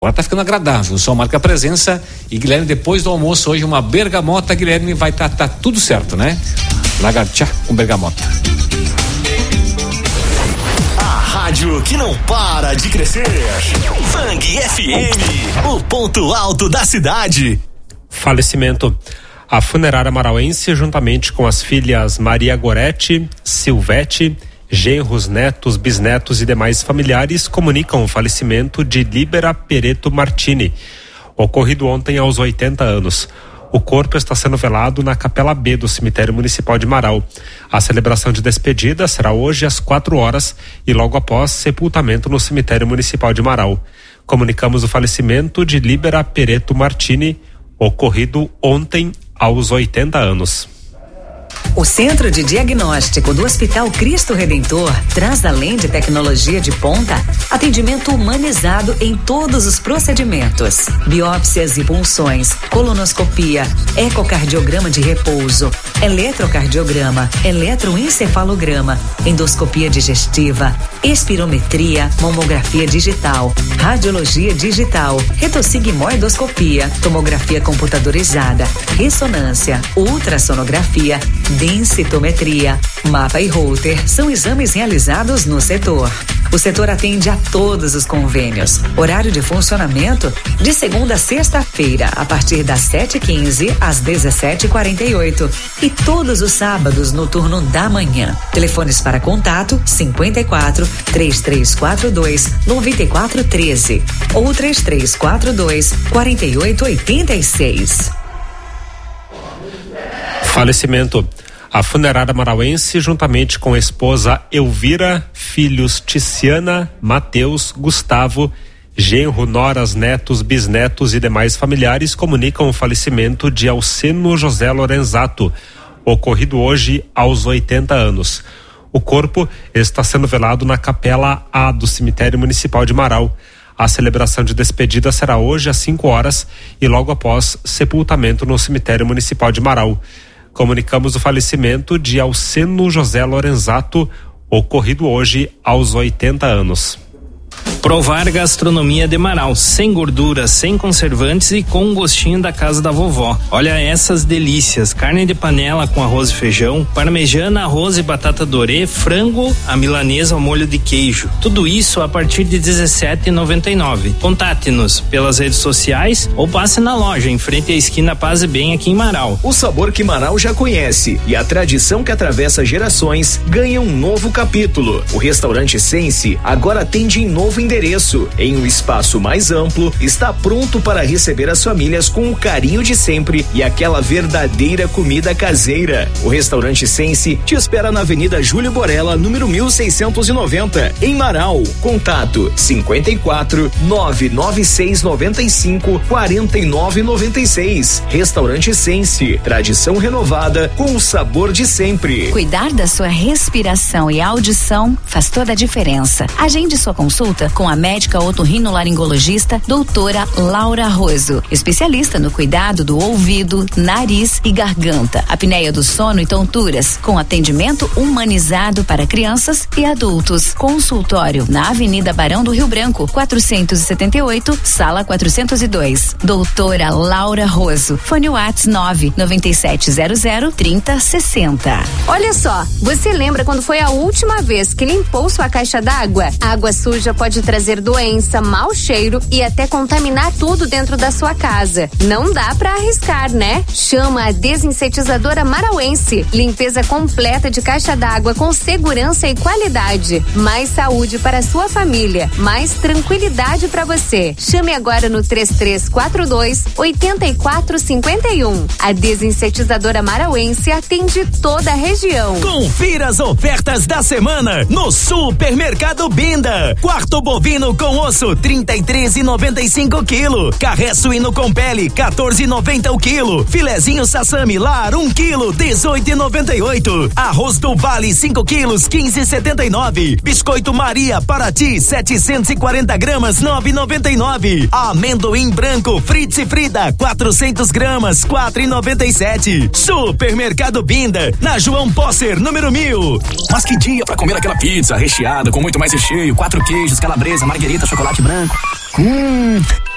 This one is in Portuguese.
Agora tá ficando agradável, o sol marca a presença. E Guilherme, depois do almoço hoje, uma bergamota, Guilherme, vai tá tudo certo, né? Lagartixá com bergamota. A rádio que não para de crescer. Fang FM, o ponto alto da cidade. Falecimento. A funerária marauense, juntamente com as filhas Maria Gorete, Silvete, genros, netos, bisnetos e demais familiares, comunicam o falecimento de Líbera Pereto Martini, ocorrido ontem aos 80 anos. O corpo está sendo velado na Capela B do Cemitério Municipal de Marau. A celebração de despedida será hoje às 4 horas e logo após sepultamento no Cemitério Municipal de Marau. Comunicamos o falecimento de Líbera Pereto Martini, ocorrido ontem aos 80 anos. O Centro de Diagnóstico do Hospital Cristo Redentor traz, além de tecnologia de ponta, atendimento humanizado em todos os procedimentos: biópsias e punções, colonoscopia, ecocardiograma de repouso, eletrocardiograma, eletroencefalograma, endoscopia digestiva, espirometria, mamografia digital, radiologia digital, retossigmoidoscopia, tomografia computadorizada, ressonância, ultrassonografia, densitometria, mapa e Holter são exames realizados no setor. O setor atende a todos os convênios. Horário de funcionamento de segunda a sexta-feira, a partir das 7h15 às 17h48 e todos os sábados no turno da manhã. Telefones para contato 54 3342 9413 ou 3342 4886. Falecimento. A funerária marauense, juntamente com a esposa Elvira, filhos Ticiana, Mateus, Gustavo, genro, noras, netos, bisnetos e demais familiares, comunicam o falecimento de Alceno José Lorenzato, ocorrido hoje aos 80 anos. O corpo está sendo velado na Capela A do Cemitério Municipal de Marau. A celebração de despedida será hoje às 5 horas e logo após sepultamento no Cemitério Municipal de Marau. Comunicamos o falecimento de Alceno José Lorenzato, ocorrido hoje aos 80 anos. Provar gastronomia de Marau, sem gordura, sem conservantes e com um gostinho da casa da vovó. Olha essas delícias: carne de panela com arroz e feijão, parmegiana, arroz e batata dorê, frango, a milanesa ao molho de queijo. Tudo isso a partir de R$17,99. Contate-nos pelas redes sociais ou passe na loja em frente à esquina Paz e Bem aqui em Marau. O sabor que Marau já conhece e a tradição que atravessa gerações ganha um novo capítulo. O restaurante Sense agora atende em novo endereço, em um espaço mais amplo, está pronto para receber as famílias com o carinho de sempre e aquela verdadeira comida caseira. O restaurante Sense te espera na Avenida Júlio Borella, número 1690, em Marau. Contato 54 996 95 49 96. Restaurante Sense, tradição renovada com o sabor de sempre. Cuidar da sua respiração e audição faz toda a diferença. Agende sua consulta com a médica otorrinolaringologista doutora Laura Roso, especialista no cuidado do ouvido, nariz e garganta, apneia do sono e tonturas, com atendimento humanizado para crianças e adultos. Consultório na Avenida Barão do Rio Branco, 478, sala 402. Doutora Laura Roso. Fone WhatsApp 997003060. Olha só, você lembra quando foi a última vez que limpou sua caixa d'água? A água suja pode trazer doença, mau cheiro e até contaminar tudo dentro da sua casa. Não dá pra arriscar, né? Chama a desinsetizadora marauense. Limpeza completa de caixa d'água com segurança e qualidade. Mais saúde para a sua família, mais tranquilidade para você. Chame agora no 3342-8451. A desinsetizadora marauense atende toda a região. Confira as ofertas da semana no Supermercado Binda. Quarto bovino com osso 33,95 quilo. Carré suíno com pele 14,90 o quilo. Filezinho sassami lar 1 quilo 18,98. Arroz do Vale 5 quilos 15,79. Biscoito Maria Paraty 740 gramas 9,99. Amendoim branco Fritz e Frida 400 gramas 4,97. Supermercado Binda na João Posser número 1000. Mas que dia pra comer aquela pizza recheada com muito mais recheio, 4 queijos, calabresa, marguerita, chocolate branco.